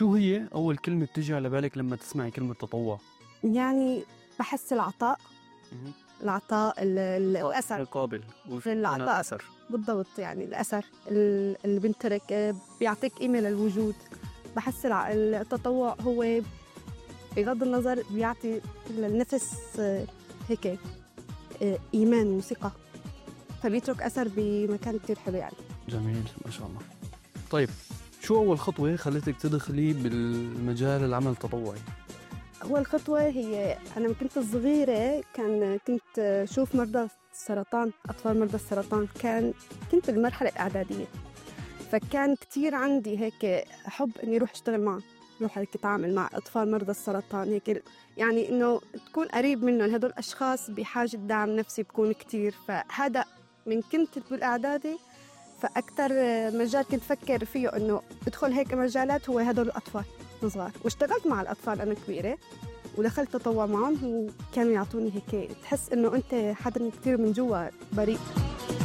شو هي أول كلمة بتيجي على بالك لما تسمعي كلمة تطوع؟ يعني بحس العطاء والأثر قابل العطاء أثر بالضبط، يعني الأثر اللي بنترك بيعطيك قيمة للوجود. بحس التطوع هو بغض النظر بيعطي للنفس هيك إيمان وثقة، فبيترك أثر بمكان كتير حلو يعني. جميل ما شاء الله. طيب شو أول خطوة خلتك تدخلي بالمجال العمل التطوعي؟ أول خطوة هي أنا كنت صغيرة كنت شوف مرضى السرطان، أطفال مرضى السرطان، كنت بالمرحلة الإعدادية، فكان كتير عندي هيك حب إني أروح أشتغل معهم، أروح هيك أتعامل مع أطفال مرضى السرطان، هيك يعني إنه تكون قريب منهم. هدول أشخاص بحاجة دعم نفسي بكون كتير، فهذا من كنت بالإعدادي. فأكتر مجال كنت فكر فيه إنه أدخل هيك مجالات هو هدول الأطفال صغار، واشتغلت مع الأطفال أنا كبيرة ودخلت تطوع معهم، وكانوا يعطوني هيك تحس إنه أنت حدا كتير من جوا بريء.